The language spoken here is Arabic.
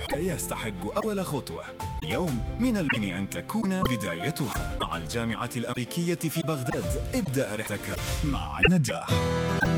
يستحق أول خطوة. اليوم من الممكن أن تكون بدايتها. مع الجامعة الأمريكية في بغداد ابدأ رحلتك مع النجاح.